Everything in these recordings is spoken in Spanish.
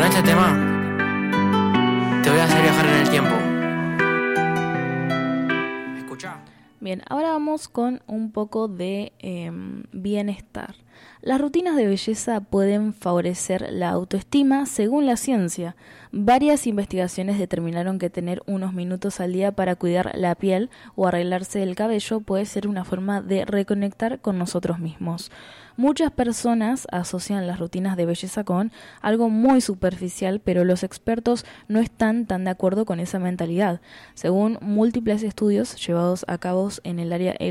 este tema te voy a hacer viajar en el tiempo. Escuchá. Bien, ahora vamos con un poco de bienestar. Las rutinas de belleza pueden favorecer la autoestima según la ciencia. Varias investigaciones determinaron que tener unos minutos al día para cuidar la piel o arreglarse el cabello puede ser una forma de reconectar con nosotros mismos. Muchas personas asocian las rutinas de belleza con algo muy superficial, pero los expertos no están tan de acuerdo con esa mentalidad. Según múltiples estudios llevados a cabo en el área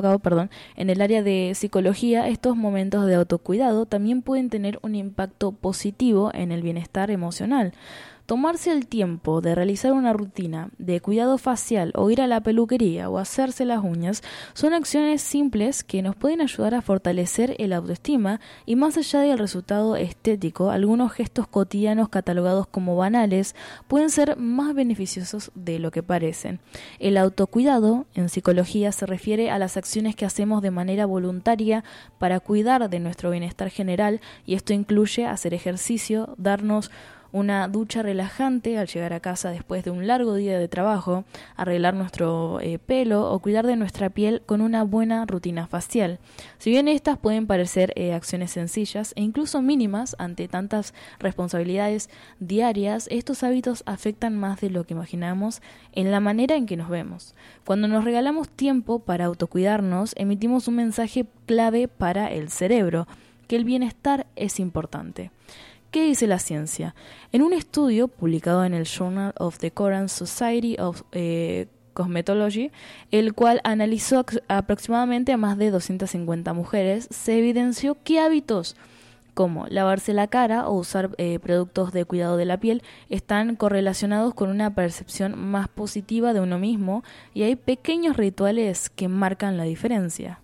de psicología, estos momentos de autocuidado también pueden tener un impacto positivo en el bienestar emocional. Tomarse el tiempo de realizar una rutina de cuidado facial o ir a la peluquería o hacerse las uñas son acciones simples que nos pueden ayudar a fortalecer el autoestima y más allá del resultado estético, algunos gestos cotidianos catalogados como banales pueden ser más beneficiosos de lo que parecen. El autocuidado en psicología se refiere a las acciones que hacemos de manera voluntaria para cuidar de nuestro bienestar general y esto incluye hacer ejercicio, darnos una ducha relajante al llegar a casa después de un largo día de trabajo, arreglar nuestro pelo o cuidar de nuestra piel con una buena rutina facial. Si bien estas pueden parecer acciones sencillas e incluso mínimas ante tantas responsabilidades diarias, estos hábitos afectan más de lo que imaginamos en la manera en que nos vemos. Cuando nos regalamos tiempo para autocuidarnos, emitimos un mensaje clave para el cerebro, que el bienestar es importante. ¿Qué dice la ciencia? En un estudio publicado en el Journal of the Korean Society of Cosmetology, el cual analizó aproximadamente a más de 250 mujeres, se evidenció que hábitos como lavarse la cara o usar productos de cuidado de la piel están correlacionados con una percepción más positiva de uno mismo y hay pequeños rituales que marcan la diferencia.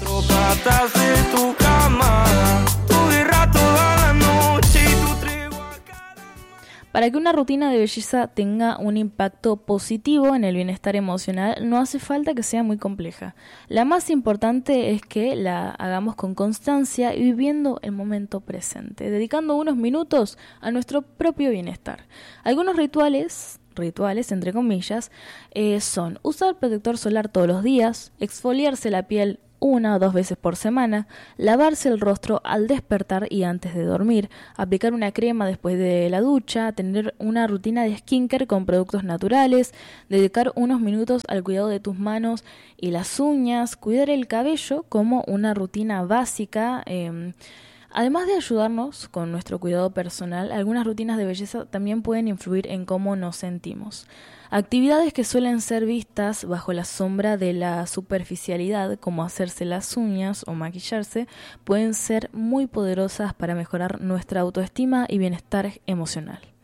Para que una rutina de belleza tenga un impacto positivo en el bienestar emocional, no hace falta que sea muy compleja. La más importante es que la hagamos con constancia y viviendo el momento presente, dedicando unos minutos a nuestro propio bienestar. Algunos rituales entre comillas, son usar protector solar todos los días, exfoliarse la piel 1 o 2 veces por semana, lavarse el rostro al despertar y antes de dormir, aplicar una crema después de la ducha, tener una rutina de skincare con productos naturales, dedicar unos minutos al cuidado de tus manos y las uñas, cuidar el cabello como una rutina básica. Además de ayudarnos con nuestro cuidado personal, algunas rutinas de belleza también pueden influir en cómo nos sentimos. Actividades que suelen ser vistas bajo la sombra de la superficialidad, como hacerse las uñas o maquillarse, pueden ser muy poderosas para mejorar nuestra autoestima y bienestar emocional.